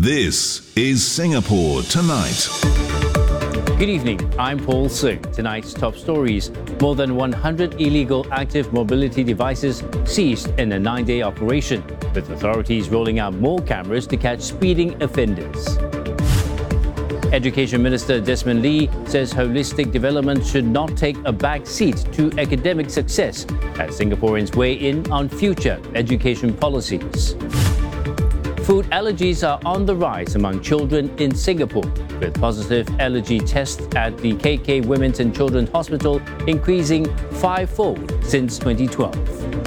This is Singapore Tonight. Good evening, I'm Paul Singh. Tonight's top stories. More than 100 illegal active mobility devices seized in a 9-day operation, with authorities rolling out more cameras to catch speeding offenders. Education Minister Desmond Lee says holistic development should not take a back seat to academic success as Singaporeans weigh in on future education policies. Food allergies are on the rise among children in Singapore, with positive allergy tests at the KK Women's and Children's Hospital increasing 5-fold since 2012.